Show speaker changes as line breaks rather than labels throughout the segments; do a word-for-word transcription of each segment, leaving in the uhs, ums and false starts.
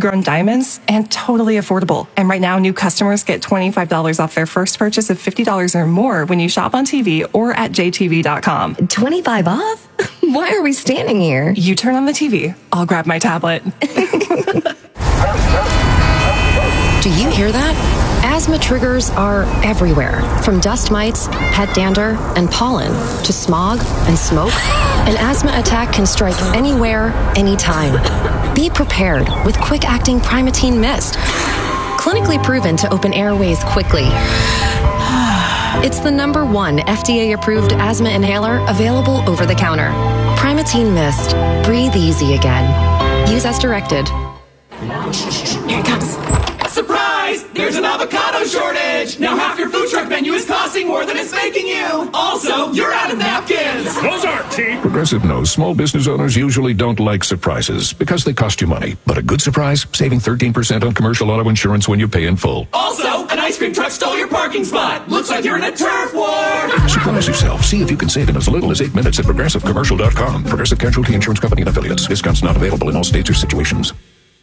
lab-grown diamonds and totally affordable. And right now, new customers get twenty-five dollars off their first purchase of fifty dollars or more when you shop on T V or at j t v dot com.
twenty-five off? Why are we standing here?
You turn on the T V. I'll grab my tablet.
Do you hear that? Asthma triggers are everywhere, from dust mites, head dander, and pollen, to smog and smoke. An asthma attack can strike anywhere, anytime. Be prepared with quick-acting Primatene Mist. Clinically proven to open airways quickly. It's the number one F D A-approved asthma inhaler available over the counter. Primatene Mist. Breathe easy again. Use as directed.
Here it comes.
Surprise! There's an avocado shortage! Now half your food truck menu is costing more than it's making you! Also, you're out of napkins!
Those aren't cheap!
Progressive knows small business owners usually don't like surprises because they cost you money. But a good surprise? Saving thirteen percent on commercial auto insurance when you pay in full.
Also, an ice cream truck stole your parking spot! Looks like you're in a turf war!
Surprise yourself. See if you can save in as little as eight minutes at progressive commercial dot com. Progressive Casualty Insurance Company and Affiliates. Discounts not available in all states or situations.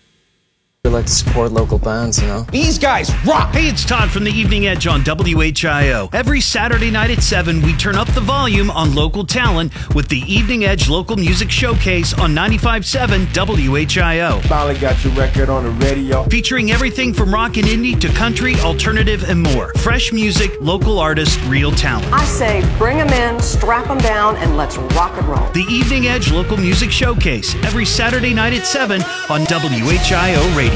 We like to support local bands, you know.
These guys rock!
Hey, it's Todd from the Evening Edge on W H I O. Every Saturday night at seven, we turn up the volume on local talent with the Evening Edge Local Music Showcase on ninety-five point seven W H I O.
Finally got your record on the radio.
Featuring everything from rock and indie to country, alternative, and more. Fresh music, local artists, real talent.
I say bring them in, strap them down, and let's rock and roll.
The Evening Edge Local Music Showcase, every Saturday night at seven on W H I O Radio.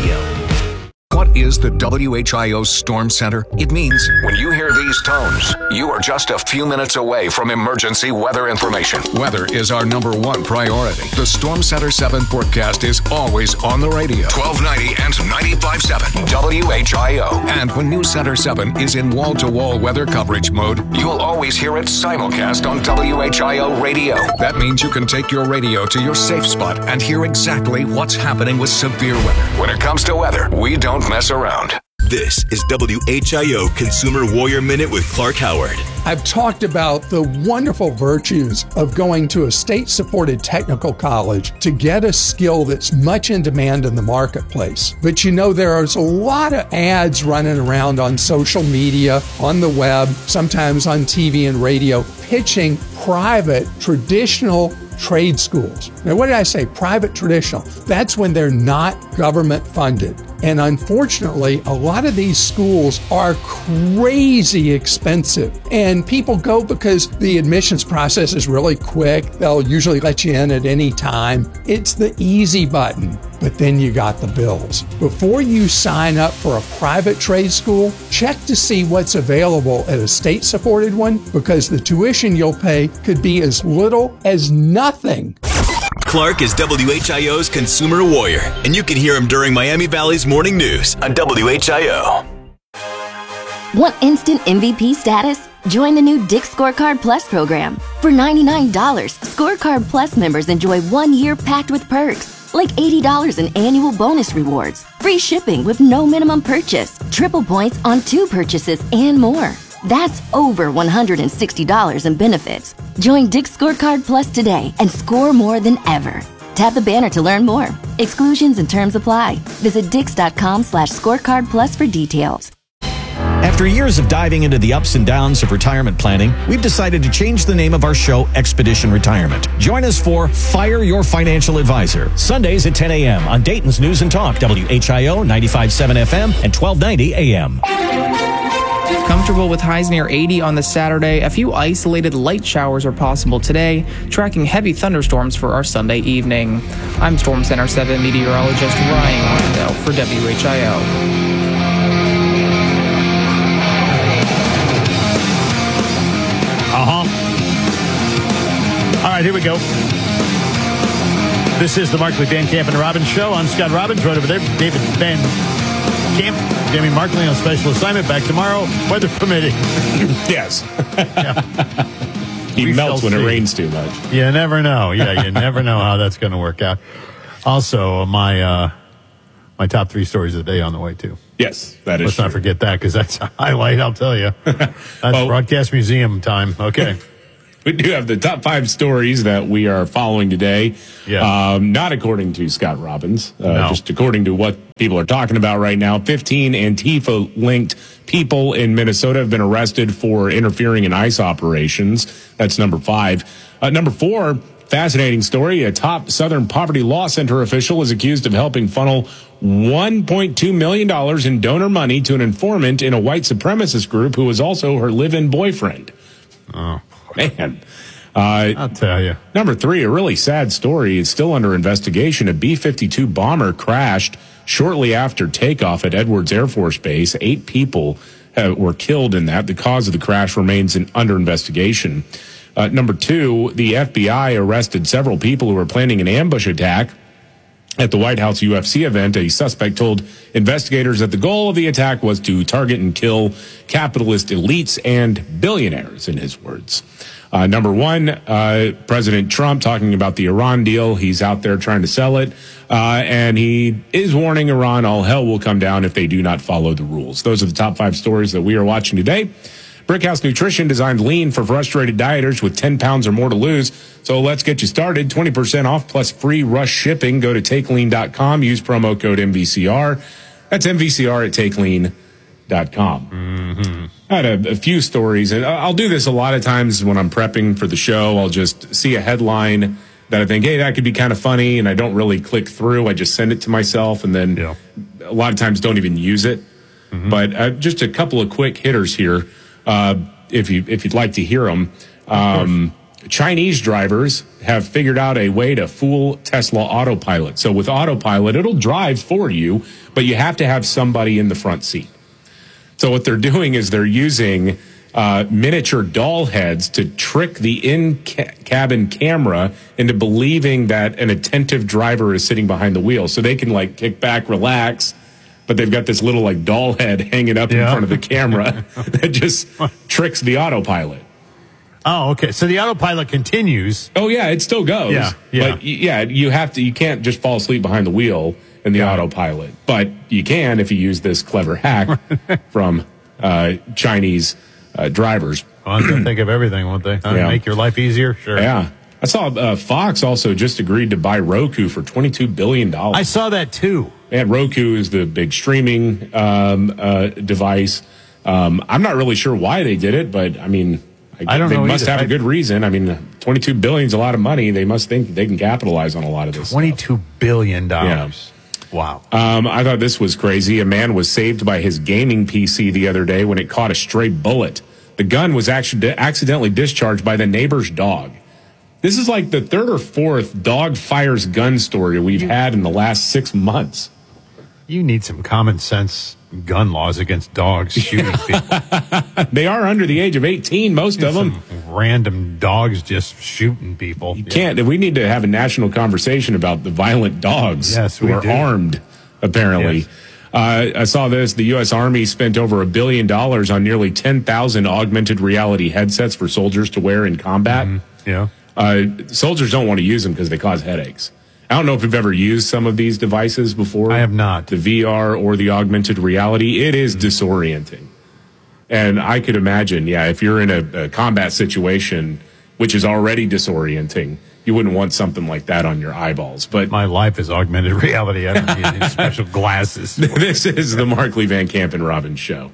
What is the W H I O Storm Center? It means when you hear these tones, you are just a few minutes away from emergency weather information. Weather is our number one priority. The Storm Center seven forecast is always on the radio. twelve ninety and ninety-five point seven W H I O. And when News Center seven is in wall-to-wall weather coverage mode, you'll always hear it simulcast on W H I O radio. That means you can take your radio to your safe spot and hear exactly what's happening with severe weather. When it comes to weather, we don't mess around.
This is W H I O Consumer Warrior Minute with Clark Howard.
I've talked about the wonderful virtues of going to a state-supported technical college to get a skill that's much in demand in the marketplace. But you know, there's a lot of ads running around on social media, on the web, sometimes on T V and radio, pitching private, traditional trade schools. Now, what did I say? Private traditional. That's when they're not government funded. And unfortunately, a lot of these schools are crazy expensive. And people go because the admissions process is really quick. They'll usually let you in at any time. It's the easy button. But then you got the bills. Before you sign up for a private trade school, check to see what's available at a state-supported one, because the tuition you'll pay could be as little as nothing.
Clark is W H I O's Consumer Warrior, and you can hear him during Miami Valley's Morning News on W H I O.
Want instant M V P status? Join the new Dick's Scorecard Plus program. For ninety-nine dollars, Scorecard Plus members enjoy one year packed with perks, like eighty dollars in annual bonus rewards, free shipping with no minimum purchase, triple points on two purchases, and more. That's over one hundred sixty dollars in benefits. Join Dick's Scorecard Plus today and score more than ever. Tap the banner to learn more. Exclusions and terms apply. Visit dix.com slash scorecard plus for details.
After years of diving into the ups and downs of retirement planning, we've decided to change the name of our show, Expedition Retirement. Join us for Fire Your Financial Advisor, Sundays at ten a.m. on Dayton's News and Talk, W H I O ninety-five point seven F M and twelve ninety A M.
Comfortable with highs near eighty on the Saturday. A few isolated light showers are possible today, tracking heavy thunderstorms for our Sunday evening. I'm Storm Center seven meteorologist Ryan Orlando for W H I O.
Uh-huh. All right, here we go. This is the Markley, Van Camp, and Robbins Show. I'm Scott Robbins. Right over there, David Van Camp. Jamie Markley on special assignment. Back tomorrow, weather permitting.
Yes.
Yeah.
He
We
melts
shall
when
see.
it rains too much.
You never know. Yeah, you never know how that's going to work out. Also, my uh, my top three stories of the day on the way, too.
Yes, that is
Let's
true.
not forget that, because that's a highlight, I'll tell you. That's
Well-
Broadcast Museum time. Okay.
We do have the top five stories that we are following today.
Yeah.
Um, not according to Scott Robbins, uh,
No.
just according to what people are talking about right now. fifteen Antifa-linked people in Minnesota have been arrested for interfering in ICE operations. That's number five. Uh, number four, fascinating story. A top Southern Poverty Law Center official is accused of helping funnel one point two million dollars in donor money to an informant in a white supremacist group who was also her live-in boyfriend.
Oh.
Man, uh,
I'll tell you.
Number three, a really sad story. It's still under investigation. A B fifty-two bomber crashed shortly after takeoff at Edwards Air Force Base. Eight people uh, were killed in that. The cause of the crash remains in, under investigation. Uh, number two, the F B I arrested several people who were planning an ambush attack at the White House U F C event. A suspect told investigators that the goal of the attack was to target and kill capitalist elites and billionaires, in his words. Uh, number one, uh, President Trump talking about the Iran deal. He's out there trying to sell it. Uh, and he is warning Iran all hell will come down if they do not follow the rules. Those are the top five stories that we are watching today. Brickhouse Nutrition designed lean for frustrated dieters with ten pounds or more to lose. So let's get you started. twenty percent off plus free rush shipping. Go to take lean dot com. Use promo code M V C R. That's M V C R at take lean dot com.
Mm-hmm.
I had a, a few stories, and I'll do this a lot of times when I'm prepping for the show. I'll just see a headline that I think, hey, that could be kind of funny, and I don't really click through. I just send it to myself, and then
Yeah.
a lot of times don't even use it.
Mm-hmm.
But uh, just a couple of quick hitters here. Uh, if you if you'd like to hear them, um, Chinese drivers have figured out a way to fool Tesla autopilot. So with autopilot, it'll drive for you, but you have to have somebody in the front seat. So what they're doing is they're using uh, miniature doll heads to trick the in-cabin camera into believing that an attentive driver is sitting behind the wheel, so they can like kick back, relax. But they've got this little like doll head hanging up
Yeah.
in front of the camera that just tricks the autopilot.
Oh, okay. So the autopilot continues.
Oh yeah, it still goes.
Yeah, yeah.
But y- yeah, you have to. You can't just fall asleep behind the wheel in the
Got it.
autopilot. But you can if you use this clever hack from uh, Chinese uh, drivers.
Well, they'll think of everything, won't they? Huh?
Yeah.
Make your life easier? Sure.
Yeah. I saw uh, Fox also just agreed to buy Roku for twenty-two billion dollars.
I saw that too.
And Roku is the big streaming um, uh, device. Um, I'm not really sure why they did it, but I mean, I,
I don't
they
know
must
either.
have a
I-
good reason. I mean, twenty-two billion is a lot of money. They must think they can capitalize on a lot of this.
Twenty-two billion dollars. Wow.
Um, I thought this was crazy. A man was saved by his gaming P C the other day when it caught a stray bullet. The gun was actually accidentally discharged by the neighbor's dog. This is like the third or fourth dog fires gun story we've had in the last six months.
You need some common sense gun laws against dogs shooting people.
They are under the age of eighteen, most of them.
Some random dogs just shooting people.
You can't. We need to have a national conversation about the violent dogs
Yes,
who
we
are
do.
armed, apparently.
Yes.
Uh, I saw this. The U S. Army spent over a billion dollars on nearly ten thousand augmented reality headsets for soldiers to wear in combat.
Mm-hmm. Yeah.
Uh, soldiers don't want to use them because they cause headaches. I don't know if you've ever used some of these devices before.
I have not.
The V R or the augmented reality. It is disorienting. And I could imagine, yeah, if you're in a, a combat situation, which is already disorienting, you wouldn't want something like that on your eyeballs. But
My life is augmented reality. I don't need any special glasses.
this is the Markley Van Camp and Robbins show.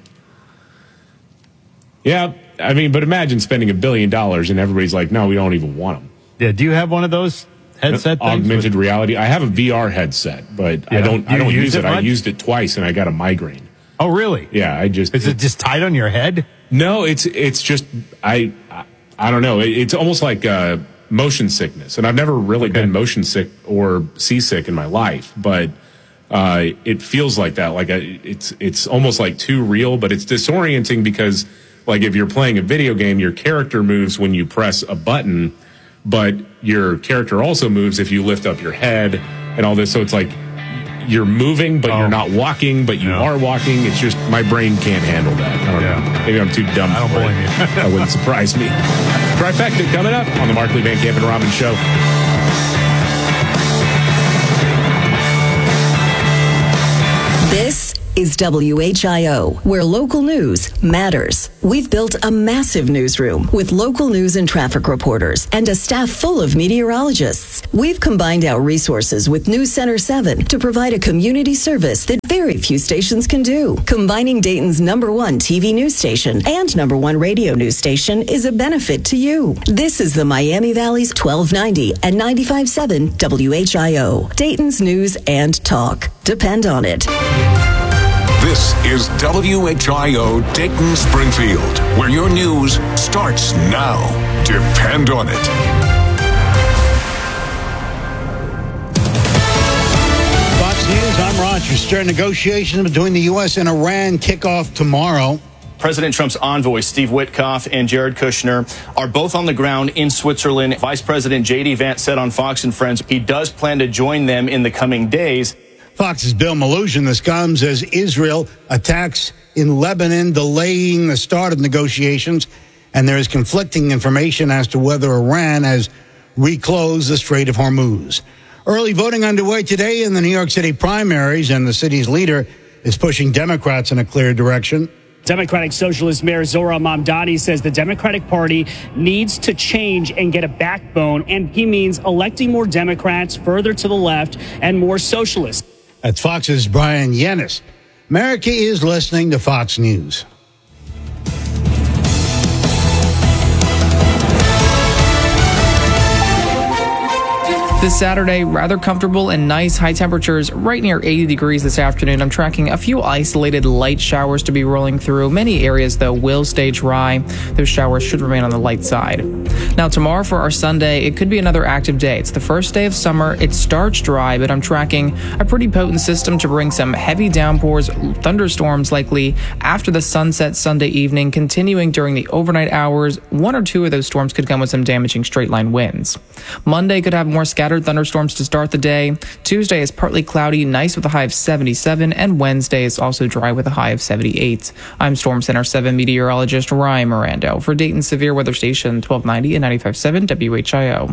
Yeah, I mean, but imagine spending a billion dollars and everybody's like, no, we don't even want them.
Yeah. Do you have one of those headset things?
Augmented reality. I have a V R headset, but I
Yeah.
don't. I
You
don't
use
use
it
it. I
much?
used it twice and I got a migraine.
Oh, really?
Yeah, I just.
Is it just tied on your head?
No, it's it's just I I, I don't know. It, it's almost like uh, motion sickness, and I've never really
Okay.
been motion sick or seasick in my life, but uh, it feels like that. Like I, it's it's almost like too real, but it's disorienting because like if you're playing a video game, your character moves when you press a button, but your character also moves if you lift up your head and all this. So it's like you're moving, but
Oh.
you're not walking, but you
Yeah.
are walking. It's just my brain can't handle that. I don't
Yeah.
know. Maybe I'm too dumb.
I don't
for
blame
it.
you.
That wouldn't surprise me. Trifecta coming up on the Markley Van Camp and Robbins show.
This is W H I O, where local news matters. We've built a massive newsroom with local news and traffic reporters and a staff full of meteorologists. We've combined our resources with News Center seven to provide a community service that very few stations can do. Combining Dayton's number one T V news station and number one radio news station is a benefit to you. This is the Miami Valley's twelve ninety and ninety-five point seven W H I O. Dayton's news and talk. Depend on it.
This is W H I O Dayton Springfield, where your news starts now. Depend on it.
Fox News, I'm Roger Stern. Negotiations between the U S and Iran kick off tomorrow.
President Trump's envoys, Steve Witkoff and Jared Kushner, are both on the ground in Switzerland. Vice President J D Vance said on Fox and Friends he does plan to join them in the coming days.
Fox's Bill Maluzhin. This comes as Israel attacks in Lebanon, delaying the start of negotiations, and there is conflicting information as to whether Iran has reclosed the Strait of Hormuz. Early voting underway today in the New York City primaries, and the city's leader is pushing Democrats in a clear direction.
Democratic Socialist Mayor Zohran Mamdani says the Democratic Party needs to change and get a backbone, and he means electing more Democrats further to the left and more socialists.
That's Fox's Brian Yennis. America is listening to Fox News.
This Saturday, rather comfortable and nice. High temperatures right near eighty degrees this afternoon. I'm tracking a few isolated light showers to be rolling through. Many areas, though, will stay dry. Those showers should remain on the light side. Now, tomorrow for our Sunday, it could be another active day. It's the first day of summer. It starts dry, but I'm tracking a pretty potent system to bring some heavy downpours, thunderstorms likely after the sunset Sunday evening, continuing during the overnight hours. One or two of those storms could come with some damaging straight-line winds. Monday could have more scattered thunderstorms to start the day. Tuesday is partly cloudy, nice with a high of seventy-seven, and Wednesday is also dry with a high of seventy-eight. I'm Storm Center seven meteorologist Ryan Mirando for Dayton Severe Weather Station twelve ninety and ninety-five point seven W H I O.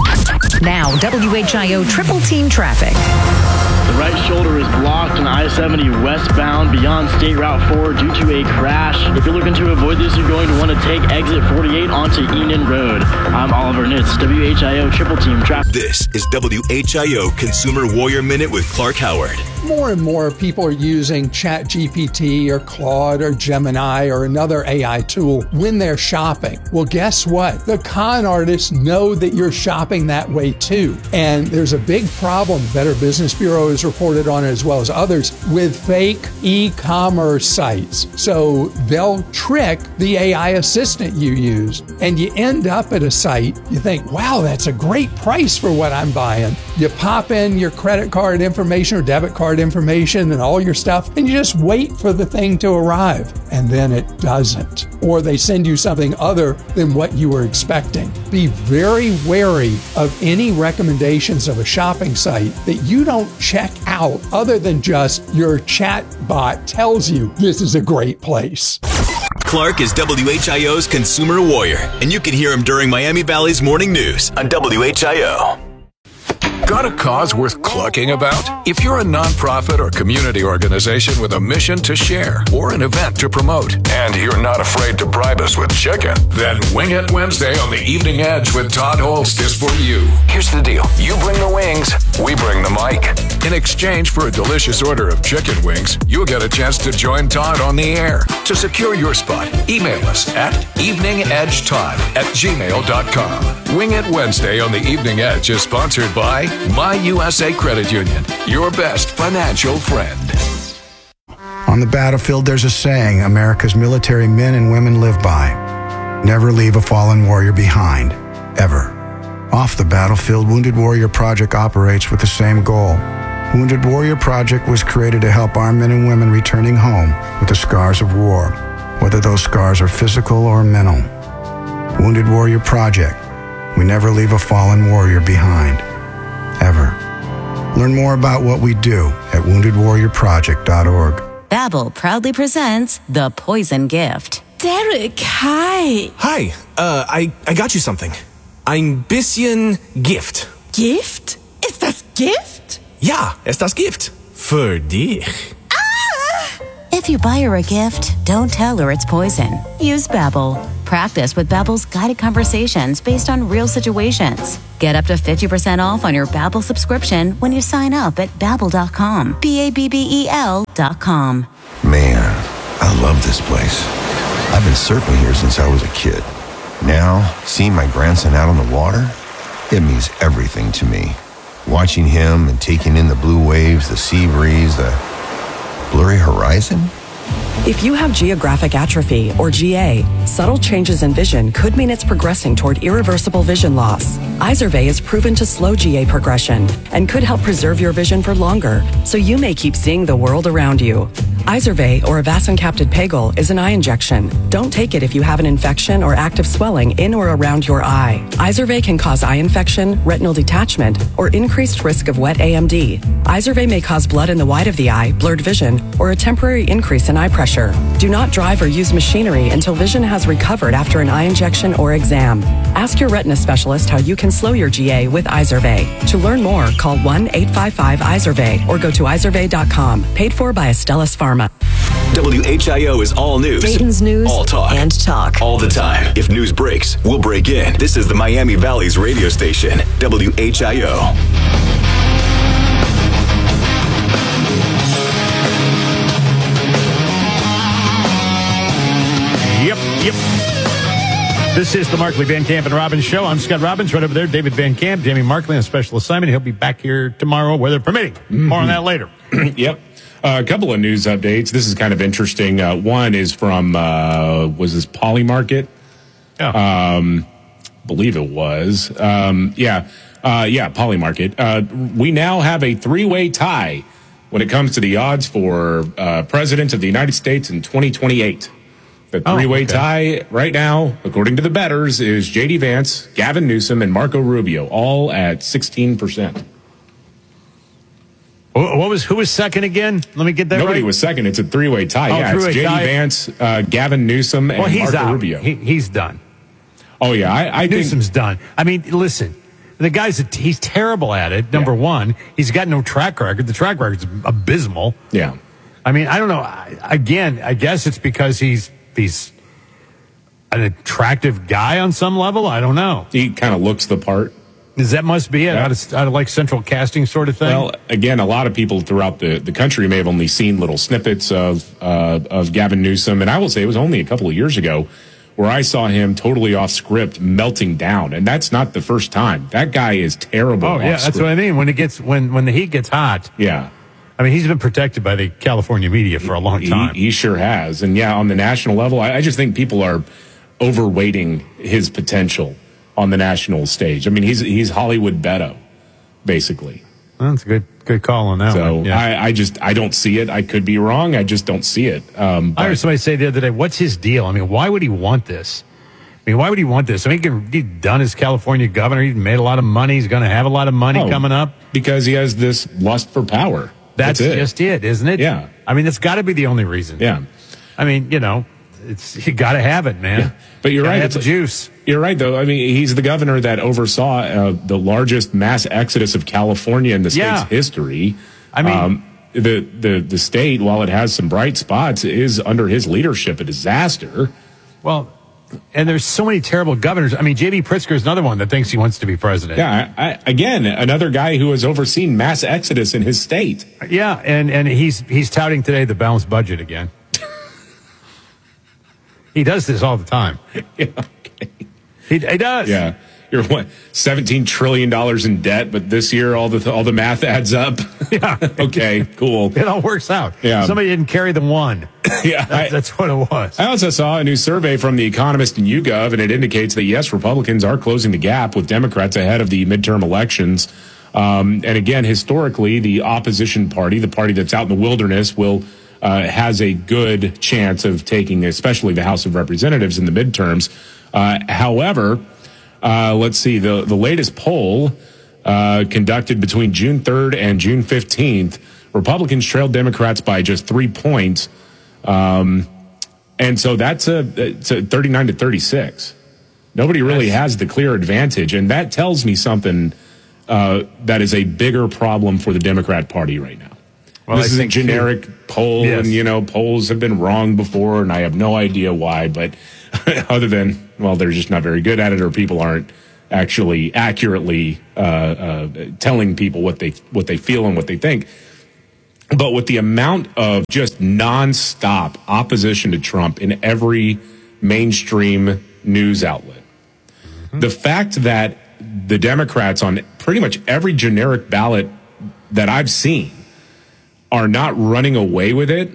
Now, W H I O triple team traffic.
The right shoulder is blocked on I seventy westbound beyond State Route four due to a crash. If you're looking to avoid this, you're going to want to take exit forty-eight onto Enon Road. I'm Oliver Nitz, W H I O Triple Team Traffic.
This is W H I O Consumer Warrior Minute with Clark Howard.
More and more people are using ChatGPT or Claude or Gemini or another A I tool when they're shopping. Well, guess what? The con artists know that you're shopping that way too. And there's a big problem, Better Business Bureau has reported on it as well as others, with fake e-commerce sites. So they'll trick the A I assistant you use, and you end up at a site, you think, wow, that's a great price for what I'm buying. You pop in your credit card information or debit card information and all your stuff, and you just wait for the thing to arrive, and then it doesn't. Or they send you something other than what you were expecting. Be very wary of any recommendations of a shopping site that you don't check out other than just your chat bot tells you this is a great place.
Clark is W H I O's Consumer Warrior, and you can hear him during Miami Valley's Morning News on W H I O.
Got a cause worth clucking about? If you're a nonprofit or community organization with a mission to share or an event to promote, and you're not afraid to bribe us with chicken, then Wing It Wednesday on the Evening Edge with Todd Holst is for you. Here's the deal. You bring the wings, we bring the mic. In exchange for a delicious order of chicken wings, you'll get a chance to join Todd on the air. To secure your spot, email us at eveningedgetodd at gmail dot com. Wing It Wednesday on the Evening Edge is sponsored by My U S A Credit Union, your best financial friend.
On the battlefield, there's a saying America's military men and women live by. Never leave a fallen warrior behind, ever. Off the battlefield, Wounded Warrior Project operates with the same goal. Wounded Warrior Project was created to help our men and women returning home with the scars of war, whether those scars are physical or mental. Wounded Warrior Project. We never leave a fallen warrior behind. Ever. Learn more about what we do at wounded warrior project dot org.
Babbel proudly presents The Poison Gift.
Derek, hi.
Hi, uh, I, I got you something. Ein bisschen Gift.
Gift? Ist das Gift?
Ja, ist das Gift. Für dich.
Ah!
If you buy her a gift, don't tell her it's poison. Use Babbel. Practice with Babbel's guided conversations based on real situations. Get up to fifty percent off on your Babbel subscription when you sign up at babbel dot com. B A B B E L dot com.
Man, I love this place. I've been surfing here since I was a kid. Now, seeing my grandson out on the water, it means everything to me. Watching him and taking in the blue waves, the sea breeze, the blurry horizon.
If you have geographic atrophy, or G A, subtle changes in vision could mean it's progressing toward irreversible vision loss. Izervay is proven to slow G A progression and could help preserve your vision for longer, so you may keep seeing the world around you. Izervay, or avacincaptad pegol, is an eye injection. Don't take it if you have an infection or active swelling in or around your eye. Izervay can cause eye infection, retinal detachment, or increased risk of wet A M D. Izervay may cause blood in the white of the eye, blurred vision, or a temporary increase in eye pressure. Do not drive or use machinery until vision has recovered after an eye injection or exam. Ask your retina specialist how you can slow your G A with Izervay. To learn more, call one eight five five Izervay or go to izervay dot com. Paid for by Astellas Pharma.
W H I O is all news.
Dayton's news
all talk.
and talk.
All the time. If news breaks, we'll break in. This is the Miami Valley's radio station, W H I O.
Yep, yep. This is the Markley, Van Camp, and Robbins Show. I'm Scott Robbins. Right over there, David Van Camp, Jamie Markley on special assignment. He'll be back here tomorrow, weather permitting. Mm-hmm. More on that later.
Yep. Uh, a couple of news updates. This is kind of interesting. Uh, one is from, uh, was this Polymarket?
Yeah.
Um, believe it was. Um, yeah. Uh, yeah, Polymarket. Uh, we now have a three-way tie when it comes to the odds for uh, President of the United States in twenty twenty-eight. The three-way
oh, okay.
tie right now, according to the bettors, is J D Vance, Gavin Newsom, and Marco Rubio, all at sixteen percent.
What was who was second again? Let me get that
Nobody
right.
was second. It's a three-way tie.
Oh,
yeah,
three-way
it's J D
tie.
Vance, uh, Gavin Newsom, and
well, he's
Marco
out.
Rubio.
He, he's done.
Oh yeah, I, I
Newsom's
think
done. I mean, listen, the guy's a, he's terrible at it. Number
Yeah.
one, he's got no track record. The track record's abysmal.
Yeah.
I mean, I don't know. I, again, I guess it's because he's he's an attractive guy on some level. I don't know.
He kind of looks the part.
Is that must be it?
Yeah.
Out, of, out of like central casting sort of thing?
Well, again, a lot of people throughout the, the country may have only seen little snippets of uh, of Gavin Newsom, and I will say it was only a couple of years ago where I saw him totally off script, melting down, and that's not the first time. That guy is terrible.
Oh
off
yeah, that's
script.
what I mean. When it gets when when the heat gets hot.
Yeah.
I mean, he's been protected by the California media for a long time.
He, he sure has, and yeah, on the national level, I, I just think people are overweighting his potential on the national stage. I mean, he's he's Hollywood Beto, basically.
Well, that's a good good call on that
So
one. Yeah.
I, I just I don't see it. I could be wrong. I just don't see it. Um,
I heard
but-
somebody say the other day, "What's his deal?" I mean, why would he want this? I mean, why would he want this? I mean, he can- he's done as California governor. He's made a lot of money. He's going to have a lot of money
Oh,
coming up.
because he has this lust for power.
That's,
it.
just it, isn't it?
Yeah.
I mean, that's got to be the only reason.
Yeah.
I mean, you know, it's you got to have it, man.
Yeah. But you're
Gotta
right.
have the
it's-
juice.
You're right, though. I mean, he's the governor that oversaw uh, the largest mass exodus of California in the state's
Yeah.
history.
I mean-
um, the, the, the state, while it has some bright spots, is under his leadership a disaster.
Well, and there's so many terrible governors. I mean, J B Pritzker is another one that thinks he wants to be president.
Yeah, I, I, again, another guy who has overseen mass exodus in his state.
Yeah, and, and he's he's touting today the balanced budget again. He does this all the time.
Yeah, okay.
He, he does.
Yeah. You're what, seventeen trillion dollars in debt, but this year all the all the math adds up.
Yeah.
Okay, cool.
It all works out.
Yeah.
Somebody didn't carry the one.
Yeah.
That's,
I,
that's what it was.
I also saw a new survey from The Economist and YouGov, and it indicates that, yes, Republicans are closing the gap with Democrats ahead of the midterm elections. Um, and again, historically, the opposition party, the party that's out in the wilderness, will uh, has a good chance of taking, especially the House of Representatives in the midterms. Uh, however, uh, let's see, the, the latest poll uh, conducted between June third and June fifteenth, Republicans trailed Democrats by just three points. Um, and so that's a, it's a thirty-nine to thirty-six. Nobody really
That's-
has the clear advantage. And that tells me something uh, that is a bigger problem for the Democrat Party right now.
Well,
this
I
is a
think, too-
generic poll,
Yes.
and, you know, polls have been wrong before, and I have no idea why, but other than, well, they're just not very good at it, or people aren't actually accurately uh, uh, telling people what they what they feel and what they think. But with the amount of just nonstop opposition to Trump in every mainstream news outlet, mm-hmm. the fact that the Democrats on pretty much every generic ballot that I've seen are not running away with it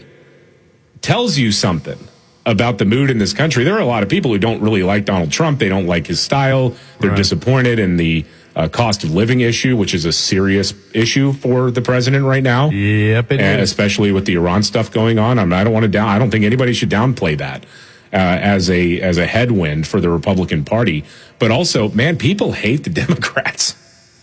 tells you something about the mood in this country. There are a lot of people who don't really like Donald Trump. They don't like his style. They're
Right.
disappointed in the uh, cost of living issue, which is a serious issue for the president right now.
Yep, it
and
is.
especially with the Iran stuff going on. I, mean, I don't want to down. I don't think anybody should downplay that uh, as a as a headwind for the Republican Party. But also, man, people hate the Democrats.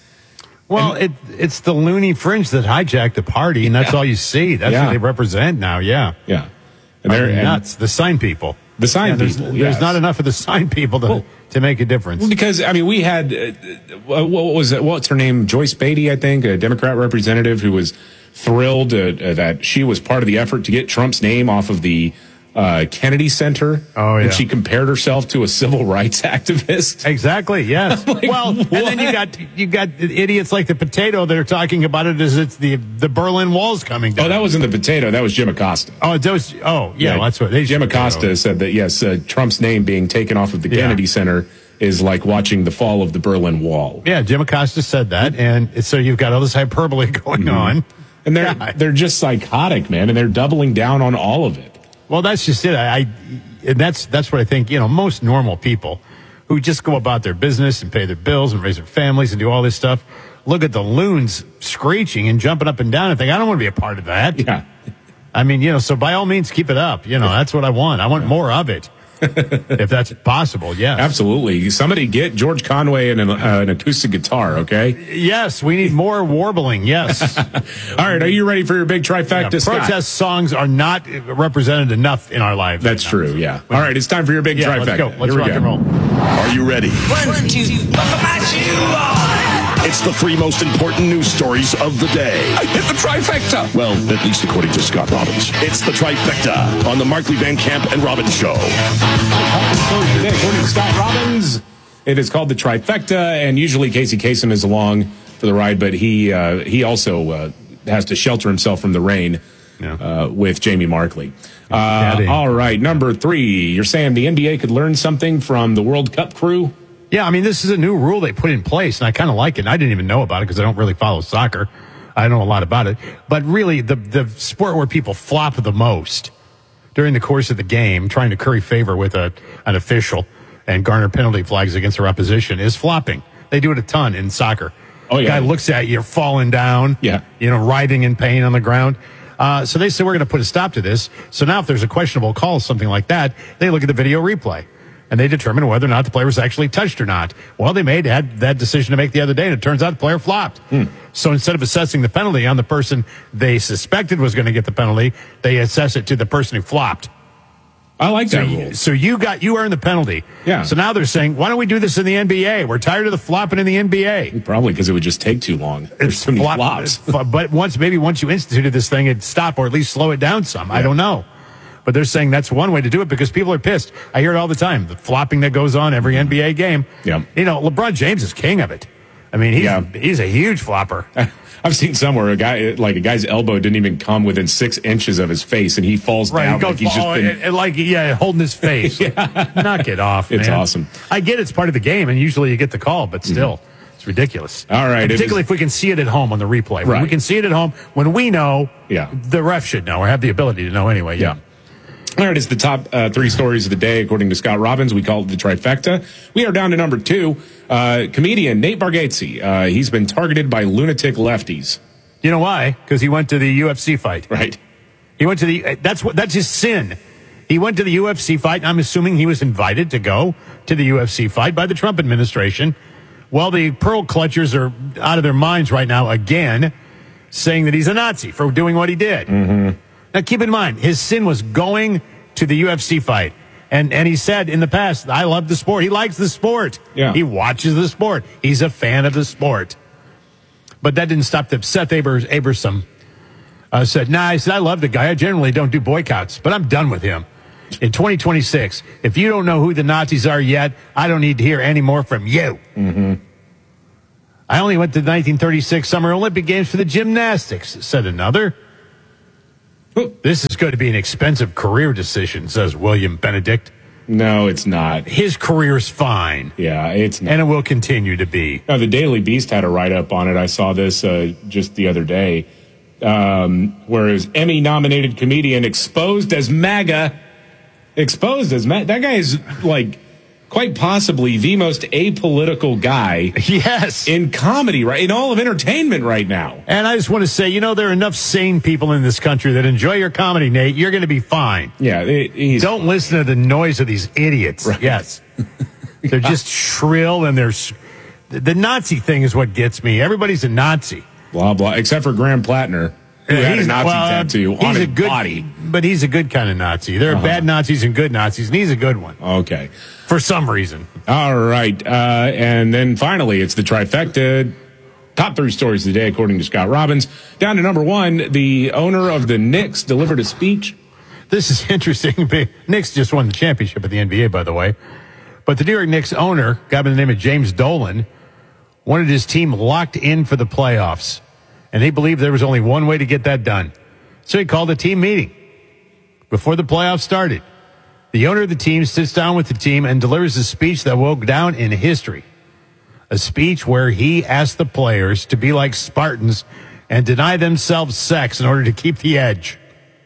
Well, it, it's the loony fringe that hijacked the party, and that's
Yeah.
all you see. That's
Yeah.
what they represent now, yeah.
Yeah.
And
they're-
they're
and-
nuts. The sign people.
The sign
Yeah, there's,
people,
There's
yes.
not enough of the sign people to,
Well-
to make a difference.
Because, I mean, we had, uh, what was it? What's her name? Joyce Beatty, I think, a Democrat representative who was thrilled uh, uh, that she was part of the effort to get Trump's name off of the uh, Kennedy Center.
Oh, yeah.
And she compared herself to a civil rights activist.
Exactly, yes.
Like,
well, and then you got you got idiots like the potato that are talking about it as it's the the Berlin Wall's coming down.
Oh, that wasn't the potato. That was Jim Acosta.
Oh, those. Oh, yeah, well, that's what they.
Jim Acosta said that, yes, uh, Trump's name being taken off of the
Yeah.
Kennedy Center is like watching the fall of the Berlin Wall.
Yeah, Jim Acosta said that, and so you've got all this hyperbole going
Mm-hmm.
on.
And they're
God.
they're just psychotic, man, and they're doubling down on all of it.
Well, that's just it. I, I and that's that's what I think. You know, most normal people who just go about their business and pay their bills and raise their families and do all this stuff look at the loons screeching and jumping up and down and think, I don't want to be a part of that.
Yeah.
I mean, you know, so by all means, keep it up. You know, that's what I want. I want more of it, if that's possible. Yes,
Absolutely. Somebody get George Conway and an, uh, an acoustic guitar, okay?
Yes, we need more warbling. Yes.
All right, are you ready for your big trifecta,
Yeah,
Scott?
protest songs are not represented enough in our lives.
That's true, yeah. All right, it's time for your big
Yeah,
trifecta.
let's go. Let's
Here we
rock
go.
and roll.
Are you ready?
One, two, buckle my shoe on.
It's the three most important news stories of the day.
I hit the trifecta.
Well, at least according to Scott Robbins. It's the trifecta on the Markley Van Camp and Robbins Show.
Today, according to Scott Robbins, it is called the trifecta, and usually Casey Kasem is along for the ride, but he uh, he also uh, has to shelter himself from the rain uh, with Jamie Markley. Uh, all right, number three, you're saying the N B A could learn something from the World Cup crew?
Yeah, I mean, this is a new rule they put in place, and I kind of like it. And I didn't even know about it because I don't really follow soccer. I know a lot about it. But really, the the sport where people flop the most during the course of the game, trying to curry favor with a an official and garner penalty flags against their opposition, is flopping. They do it a ton in soccer.
Oh, yeah.
Guy looks at you, you're falling down,
Yeah.
you know, writhing in pain on the ground. Uh, so they said, we're going to put a stop to this. So now if there's a questionable call, something like that, they look at the video replay. And they determine whether or not the player was actually touched or not. Well, they made had that decision to make the other day, and it turns out the player flopped.
Hmm.
So instead of assessing the penalty on the person they suspected was going to get the penalty, they assess it to the person who flopped.
I like
So
that
you,
rule.
so you got you earned the penalty.
Yeah.
So now they're saying, why don't we do this in the N B A? We're tired of the flopping in the N B A.
Probably because it would just take too long. There's too many
Flop-
flops.
But once maybe once you instituted this thing, it'd stop or at least slow it down some. I don't know. But they're saying that's one way to do it because people are pissed. I hear it all the time. The flopping that goes on every N B A game.
Yeah.
You know, LeBron James is king of it. I mean, he's,
Yeah.
he's a huge flopper.
I've seen somewhere a guy, like a guy's elbow didn't even come within six inches of his face, and he falls
Right,
down
he goes,
like he's just
oh,
been.
and, and like, yeah, holding his face. Knock it off,
It's
man.
awesome.
I get it's part of the game, and usually you get the call, but still, it's ridiculous.
All right,
And
it
particularly
is-
if we can see it at home on the replay. When
Right.
we can see it at home, when we know,
Yeah.
the ref should know or have the ability to know anyway. Yeah.
All right, it's the top uh, three stories of the day, according to Scott Robbins. We call it the trifecta. We are down to number two. Uh, comedian Nate Bargatze. Uh, he's been targeted by lunatic lefties.
You know why? Because he went to the U F C fight.
Right.
He went to the, that's what, that's his sin. He went to the U F C fight, and I'm assuming he was invited to go to the U F C fight by the Trump administration. Well, the pearl clutchers are out of their minds right now again, saying that he's a Nazi for doing what he did.
Mm-hmm.
Now, keep in mind, his sin was going to the U F C fight. And and he said in the past, I love the sport. He likes the sport.
Yeah.
He watches the sport. He's a fan of the sport. But that didn't stop the Seth Abers, Abersom uh, said, nah, I said, I love the guy. I generally don't do boycotts, but I'm done with him. In twenty twenty-six, if you don't know who the Nazis are yet, I don't need to hear any more from you.
Mm-hmm.
I only went to the nineteen thirty-six Summer Olympic Games for the gymnastics, said another. This is going to be an expensive career decision, says William Benedict.
No, it's not.
His career's fine.
Yeah, it's not.
And it will continue to be.
No, the Daily Beast had a write-up on it. I saw this uh, just the other day, um, where his Emmy-nominated comedian exposed as MAGA. Exposed as MAGA. That guy is, like, quite possibly the most apolitical guy.
Yes.
In comedy, right? In all of entertainment right now.
And I just want to say, you know, there are enough sane people in this country that enjoy your comedy, Nate. You're going to be fine.
Yeah. It, he's,
Don't listen to the noise of these idiots.
Right.
Yes. They're just shrill, and they're... The Nazi thing is what gets me. Everybody's a Nazi.
Blah, blah. Except for Graham Plattner, who
Yeah,
had a
he's-
Nazi
well,
tattoo
he's
on
a
his
good-
body.
But he's a good kind of Nazi. There are
Uh-huh.
bad Nazis and good Nazis, and he's a good one.
Okay.
For some reason.
All right. Uh, and then finally, it's the trifecta. Top three stories of the day, according to Scott Robbins. Down to number one, the owner of the Knicks delivered a speech.
This is interesting. Knicks just won the championship at the N B A, by the way. But the New York Knicks owner, guy by the name of James Dolan, wanted his team locked in for the playoffs. And he believed there was only one way to get that done. So he called a team meeting before the playoffs started. The owner of the team sits down with the team and delivers a speech that will go down in history. A speech where he asked the players to be like Spartans and deny themselves sex in order to keep the edge.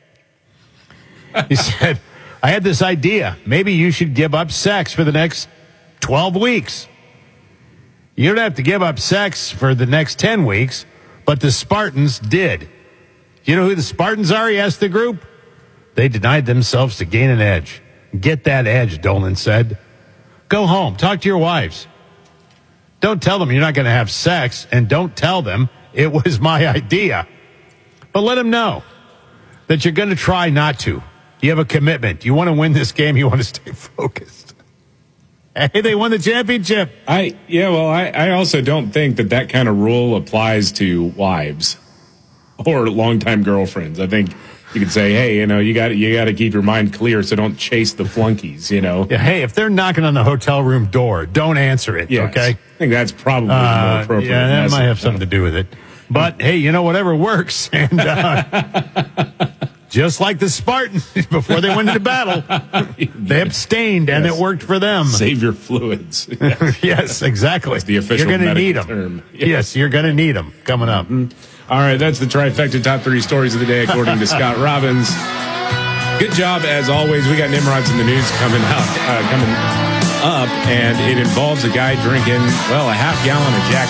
He said, I had this idea. Maybe you should give up sex for the next twelve weeks. You don't have to give up sex for the next ten weeks, but the Spartans did. You know who the Spartans are? He asked the group. They denied themselves to gain an edge. Get that edge, Dolan said. Go home. Talk to your wives. Don't tell them you're not going to have sex, and don't tell them it was my idea. But let them know that you're going to try not to. You have a commitment. You want to win this game. You want to stay focused. Hey, they won the championship.
I yeah, well, I, I also don't think that that kind of rule applies to wives or longtime girlfriends. I think you could say, hey, you know, you got you got to keep your mind clear, so don't chase the flunkies. You know.
Yeah, hey, if they're knocking on the hotel room door, don't answer it.
Yes.
Okay.
I think that's probably the
Uh,
more appropriate.
yeah, that
message.
might have something to do with it. But hey, you know, whatever works. And uh, just like the Spartans before they went into battle, they abstained, and
Yes.
it worked for them.
Save your fluids. Yes,
yes, exactly.
That's the official
You're gonna
medical
need them.
term.
Yes. yes, you're going to need them coming up.
All right, that's the trifecta top three stories of the day, according to Scott Robbins. Good job, as always. We got Nimrods in the news coming up, uh, coming up, and it involves a guy drinking, well, a half gallon of Jack